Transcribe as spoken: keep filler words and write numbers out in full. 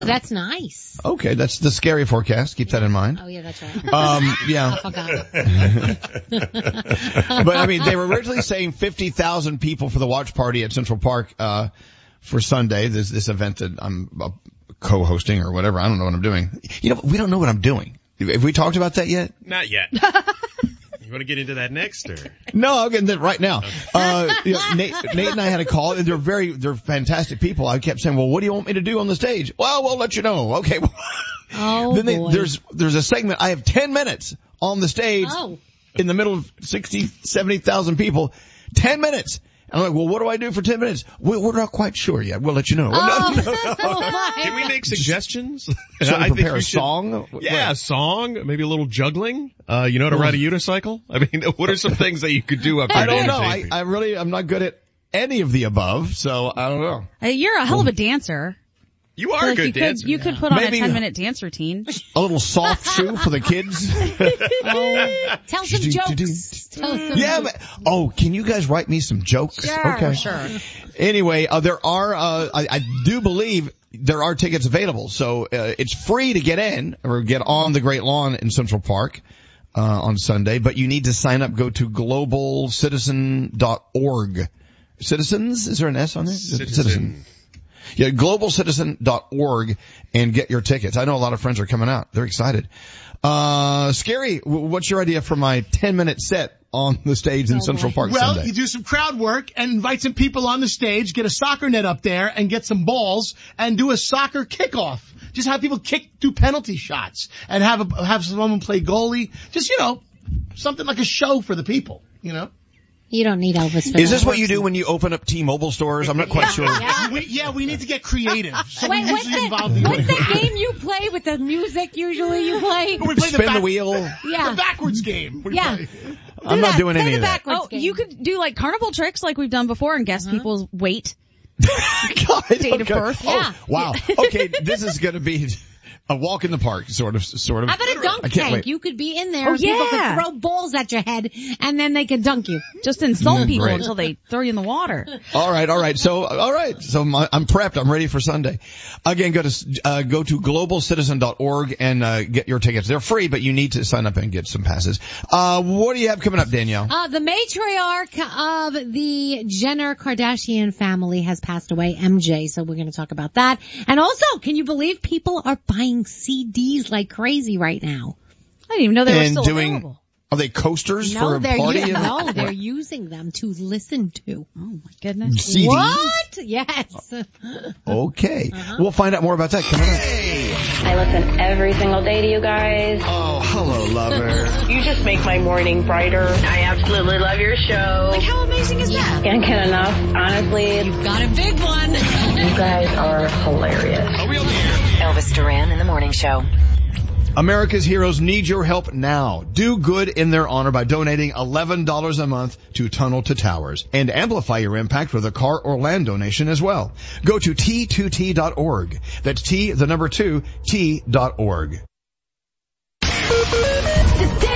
That's nice. Okay, that's the scary forecast. Keep that in mind. Oh, yeah, that's right. Um, yeah. I forgot. But, I mean, they were originally saying fifty thousand people for the watch party at Central Park uh for Sunday, this this event that I'm uh, co-hosting or whatever. I don't know what I'm doing. You know, we don't know what I'm doing. Have we talked about that yet? Not yet. You want to get into that next, or? No, I'm getting that right now. Okay. Uh, you know, Nate, Nate and I had a call, and they're very, they're fantastic people. I kept saying, well, what do you want me to do on the stage? Well, we'll let you know. Okay. Oh, then they, boy. there's, there's a segment. I have ten minutes on the stage oh. in the middle of sixty, seventy thousand people. ten minutes. I'm like, well, what do I do for ten minutes? We're, we're not quite sure yet. We'll let you know. Oh, no, no, no. Can we make suggestions? Should I I prepare a should, song? Yeah, What? a song, maybe a little juggling. Uh, you know how to ride a unicycle? I mean, what are some things that you could do up there? I don't to know. I, entertain I really, I'm not good at any of the above, so I don't know. Uh, you're a hell of a dancer. You are So a like good you dancer. Could, you could put on Maybe- a ten minute dance routine. A little soft shoe for the kids. Oh, tell some jokes. Tell some Yeah, jokes. but, oh, can you guys write me some jokes? Sure, okay. sure. Anyway, uh, there are, uh, I, I do believe there are tickets available. So, uh, it's free to get in or get on the Great Lawn in Central Park, uh, on Sunday, but you need to sign up. Go to global citizen dot org. Citizens? Is there an S on there? Citizen. Yeah, global citizen dot org and get your tickets. I know a lot of friends are coming out. They're excited. Uh, Scary, w- what's your idea for my ten minute set on the stage in Oh, Central boy. Park Well, Sunday? you do some crowd work and invite some people on the stage, get a soccer net up there and get some balls and do a soccer kickoff. Just have people kick, do penalty shots and have a, have someone play goalie. Just, you know, something like a show for the people, you know? You don't need Elvis for Is this that. what you do when you open up T-Mobile stores? I'm not quite sure. Yeah. We, yeah, we need to get creative. So Wait, we what's usually the, involve the what's the game you play with the music usually you play? We play Spin the, back- wheel. Yeah. The backwards game. We Yeah. play. I'm not that. doing Play any the of that. backwards Oh, game. you could do like carnival tricks like we've done before and guess people's weight. God, Date of okay. birth. Oh, Yeah. wow. Okay, this is going to be a walk in the park, sort of, sort of. How about a I dunk can't tank? wait. You could be in there Oh, and people yeah. could throw balls at your head and then they could dunk you. Just insult Mm, people great. until they throw you in the water. All right, all right. So, all right. So my, I'm prepped. I'm ready for Sunday. Again, go to uh, go to global citizen dot org and uh, get your tickets. They're free, but you need to sign up and get some passes. Uh, what do you have coming up, Danielle? Uh, the matriarch of the Jenner Kardashian family has passed away, M J, so we're going to talk about that. And also, can you believe people are buying C Ds like crazy right now? I didn't even know they were and still doing available. are they coasters No, for a they're party? u- in- no, they're using them to listen to. Oh my goodness. C Ds? What? Yes. Okay. We'll find out more about that coming up. I listen every single day to you guys. Oh, hello, lover. You just make my morning brighter. I absolutely love your show. Like, how amazing is that? Can't get enough, honestly. You've got a big one. You guys are hilarious. Elvis Duran in the Morning Show. America's heroes need your help now. Do good in their honor by donating eleven dollars a month to Tunnel to Towers and amplify your impact with a car or land donation as well. Go to T two T dot org. That's T, the number two, T dot org. Today